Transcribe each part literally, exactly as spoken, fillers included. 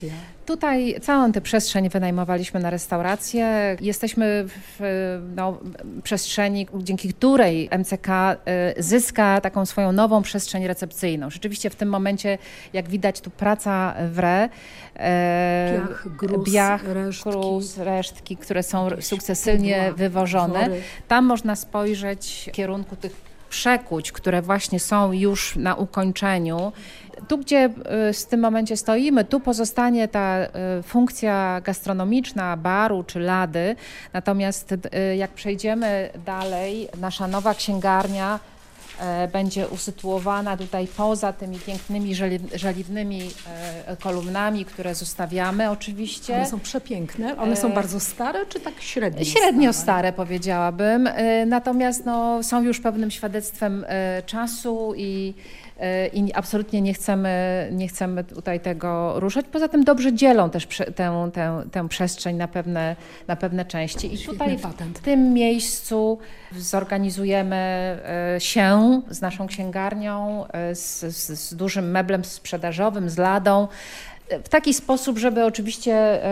Tutaj całą tę przestrzeń wynajmowaliśmy na restaurację. Jesteśmy w no, przestrzeni, dzięki której M C K zyska taką swoją nową przestrzeń recepcyjną. Rzeczywiście w tym momencie, jak widać, tu praca w re. Piach, gruz, Biach, resztki. gruz, resztki, które są sukcesywnie pudła, wywożone. wory. Tam można spojrzeć w kierunku tych przekuć, które właśnie są już na ukończeniu. Tu, gdzie w tym momencie stoimy, tu pozostanie ta funkcja gastronomiczna baru czy lady. Natomiast jak przejdziemy dalej, nasza nowa księgarnia będzie usytuowana tutaj poza tymi pięknymi, żeliwnymi kolumnami, które zostawiamy oczywiście. One są przepiękne. One są bardzo stare, czy tak średnio Średnio stare, stare, powiedziałabym. Natomiast no, są już pewnym świadectwem czasu i i absolutnie nie chcemy, nie chcemy tutaj tego ruszać. Poza tym dobrze dzielą też tę, tę, tę przestrzeń na pewne, na pewne części. I Świetny tutaj patent. w tym miejscu zorganizujemy się z naszą księgarnią, z, z, z dużym meblem sprzedażowym, z ladą, w taki sposób, żeby oczywiście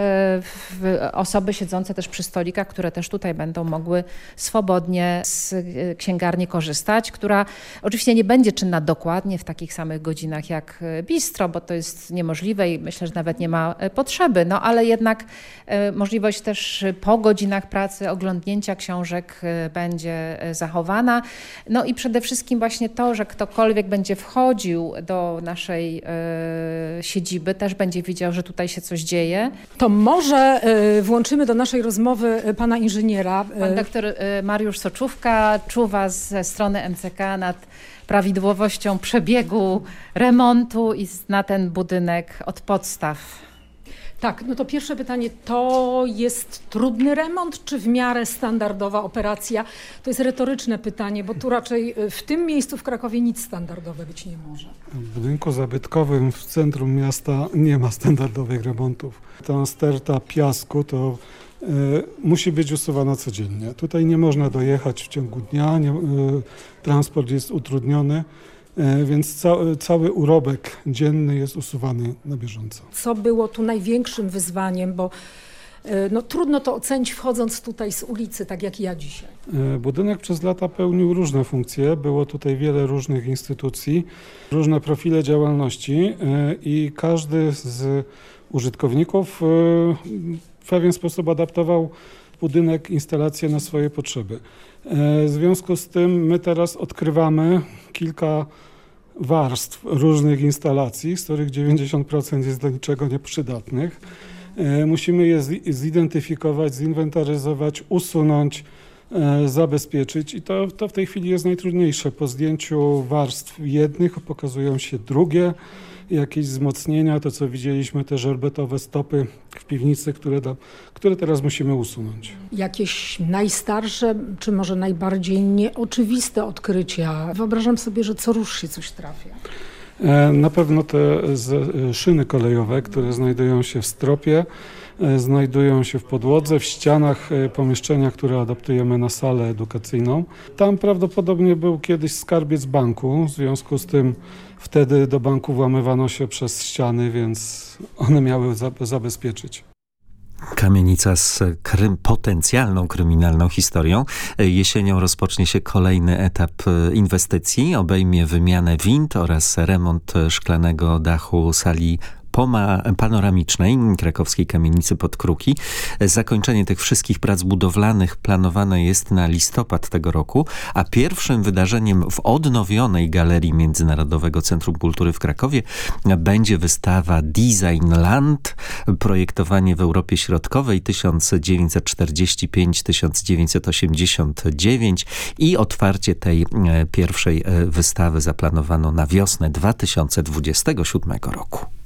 osoby siedzące też przy stolikach, które też tutaj będą mogły swobodnie z księgarni korzystać, która oczywiście nie będzie czynna dokładnie w takich samych godzinach jak bistro, bo to jest niemożliwe i myślę, że nawet nie ma potrzeby, no ale jednak możliwość też po godzinach pracy oglądnięcia książek będzie zachowana. No i przede wszystkim właśnie to, że ktokolwiek będzie wchodził do naszej siedziby, też będzie będzie widział, że tutaj się coś dzieje. To może y, włączymy do naszej rozmowy y, pana inżyniera. Pan doktor y, Mariusz Soczówka czuwa ze strony M C K nad prawidłowością przebiegu remontu i na ten budynek od podstaw. Tak, no to pierwsze pytanie, to jest trudny remont, czy w miarę standardowa operacja? To jest retoryczne pytanie, bo tu raczej w tym miejscu w Krakowie nic standardowe być nie może. W budynku zabytkowym w centrum miasta nie ma standardowych remontów. Ta sterta piasku to y, musi być usuwana codziennie. Tutaj nie można dojechać w ciągu dnia, nie, y, transport jest utrudniony. Więc ca- cały urobek dzienny jest usuwany na bieżąco. Co było tu największym wyzwaniem, bo no, trudno to ocenić wchodząc tutaj z ulicy, tak jak ja dzisiaj. Budynek przez lata pełnił różne funkcje. Było tutaj wiele różnych instytucji, różne profile działalności i każdy z użytkowników w pewien sposób adaptował budynek, instalację na swoje potrzeby. W związku z tym my teraz odkrywamy kilka warstw różnych instalacji, z których dziewięćdziesiąt procent jest do niczego nieprzydatnych. Musimy je zidentyfikować, zinwentaryzować, usunąć, zabezpieczyć i to, to w tej chwili jest najtrudniejsze. Po zdjęciu warstw jednych pokazują się drugie, jakieś wzmocnienia, to co widzieliśmy, te żerbetowe stopy w piwnicy, które, da, które teraz musimy usunąć. Jakieś najstarsze, czy może najbardziej nieoczywiste odkrycia? Wyobrażam sobie, że co rusz się coś trafia. Na pewno te szyny kolejowe, które znajdują się w stropie, znajdują się w podłodze, w ścianach pomieszczenia, które adaptujemy na salę edukacyjną. Tam prawdopodobnie był kiedyś skarbiec banku, w związku z tym wtedy do banku włamywano się przez ściany, więc one miały zabezpieczyć. Kamienica z krym, potencjalną kryminalną historią. Jesienią rozpocznie się kolejny etap inwestycji. Obejmie wymianę wind oraz remont szklanego dachu sali panoramicznej krakowskiej kamienicy Podkruki. Zakończenie tych wszystkich prac budowlanych planowane jest na listopad tego roku, a pierwszym wydarzeniem w odnowionej Galerii Międzynarodowego Centrum Kultury w Krakowie będzie wystawa Designland, projektowanie w Europie Środkowej tysiąc dziewięćset czterdziesty piąty do tysiąc dziewięćset osiemdziesiątego dziewiątego i otwarcie tej pierwszej wystawy zaplanowano na wiosnę dwa tysiące dwudziestego siódmego roku.